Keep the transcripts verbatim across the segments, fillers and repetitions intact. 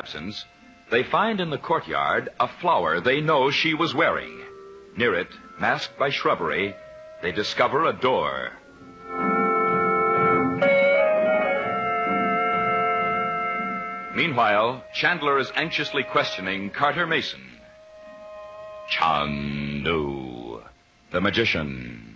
absence, they find in the courtyard a flower they know she was wearing. Near it, masked by shrubbery, they discover a door. Meanwhile, Chandler is anxiously questioning Carter Mason. Chandu, the magician.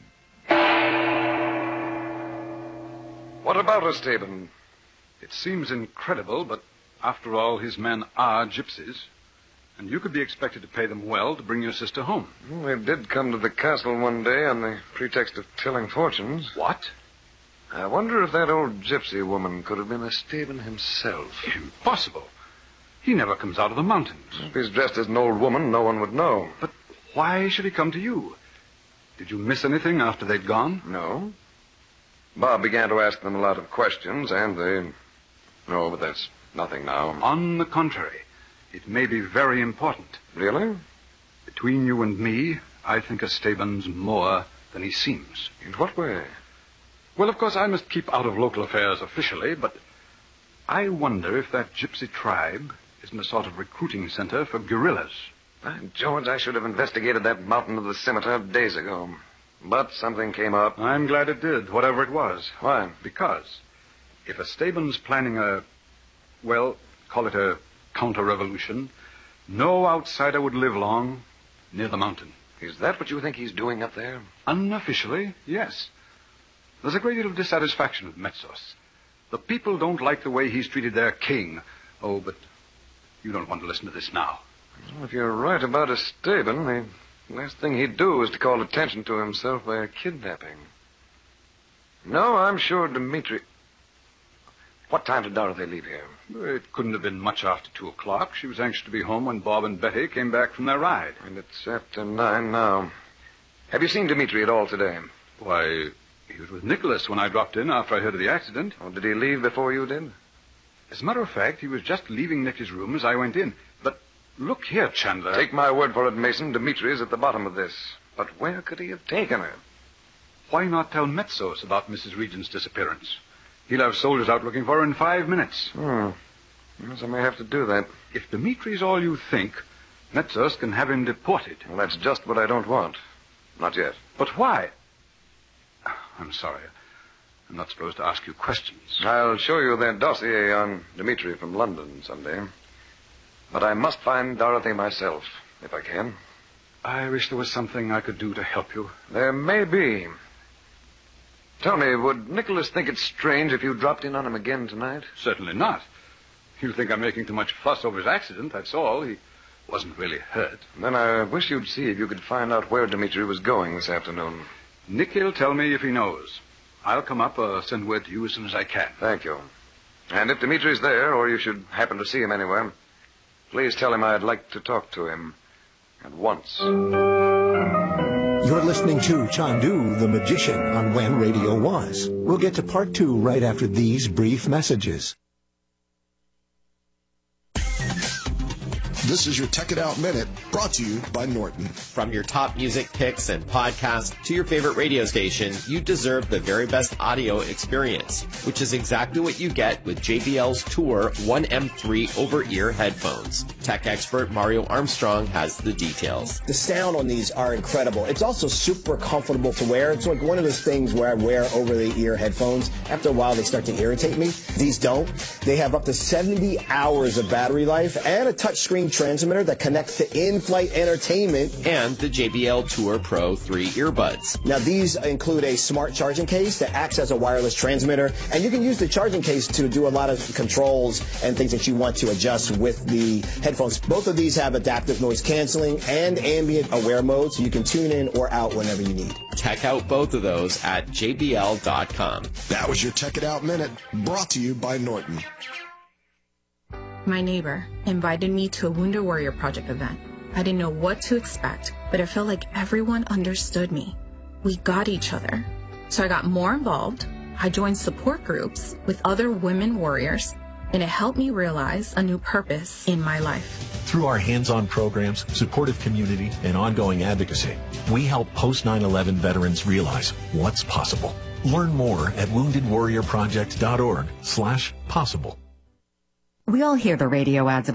What about us, Tabin? It seems incredible, but after all, his men are gypsies. And you could be expected to pay them well to bring your sister home. Well, they did come to the castle one day on the pretext of telling fortunes. What? I wonder if that old gypsy woman could have been Esteban himself. Impossible. He never comes out of the mountains. If he's dressed as an old woman, no one would know. But why should he come to you? Did you miss anything after they'd gone? No. Bob began to ask them a lot of questions, and they... No, but that's nothing now. On the contrary, it may be very important. Really? Between you and me, I think Esteban's more than he seems. In what way? Well, of course, I must keep out of local affairs officially, but I wonder if that gypsy tribe isn't a sort of recruiting center for guerrillas. By George, I should have investigated that mountain of the scimitar days ago. But something came up. I'm glad it did, whatever it was. Why? Because if Esteban's planning a, well, call it a counter-revolution, no outsider would live long near the mountain. Is that what you think he's doing up there? Unofficially, yes. There's a great deal of dissatisfaction with Metsos. The people don't like the way he's treated their king. Oh, but you don't want to listen to this now. Well, if you're right about Esteban, the last thing he'd do is to call attention to himself by a kidnapping. No, I'm sure Dimitri... What time did Dorothy leave here? It couldn't have been much after two o'clock. She was anxious to be home when Bob and Betty came back from their ride. And it's after nine now. Have you seen Dimitri at all today? Why, he was with Nicholas when I dropped in after I heard of the accident. Oh, did he leave before you did? As a matter of fact, he was just leaving Nicky's room as I went in. But look here, Chandler. Take my word for it, Mason. Dimitri is at the bottom of this. But where could he have taken her? Why not tell Metsos about Missus Regent's disappearance? He'll have soldiers out looking for her in five minutes. Hmm. Yes, I may have to do that. If Dimitri's all you think, Metsos can have him deported. Well, that's just what I don't want. Not yet. But why? I'm sorry. I'm not supposed to ask you questions. I'll show you that dossier on Dimitri from London someday. But I must find Dorothy myself, if I can. I wish there was something I could do to help you. There may be. Tell me, would Nicholas think it strange if you dropped in on him again tonight? Certainly not. He'll think I'm making too much fuss over his accident, that's all. He wasn't really hurt. Then I wish you'd see if you could find out where Dimitri was going this afternoon. Nicky'll tell me if he knows. I'll come up or send word to you as soon as I can. Thank you. And if Dimitri's there, or you should happen to see him anywhere, please tell him I'd like to talk to him at once. You're listening to Chandu, the Magician, on When Radio Was. We'll get to part two right after these brief messages. This is your Tech It Out Minute, brought to you by Norton. From your top music picks and podcasts to your favorite radio station, you deserve the very best audio experience, which is exactly what you get with J B L's Tour one M three over-ear headphones. Tech expert Mario Armstrong has the details. The sound on these are incredible. It's also super comfortable to wear. It's like one of those things where I wear over-the-ear headphones. After a while, they start to irritate me. These don't. They have up to seventy hours of battery life and a touchscreen transmitter that connects to in-flight entertainment. And the J B L Tour Pro three earbuds. Now, these include a smart charging case that acts as a wireless transmitter, and you can use the charging case to do a lot of controls and things that you want to adjust with the headphones. Both of these have adaptive noise canceling and ambient aware mode, so you can tune in or out whenever you need. Check out both of those at J B L dot com. That was your Tech It Out Minute, brought to you by Norton. My neighbor invited me to a Wounded Warrior Project event. I didn't know what to expect, but it felt like everyone understood me. We got each other. So I got more involved. I joined support groups with other women warriors, and it helped me realize a new purpose in my life. Through our hands-on programs, supportive community, and ongoing advocacy, we help post nine eleven veterans realize what's possible. Learn more at wounded warrior project dot org slash possible. We all hear the radio ads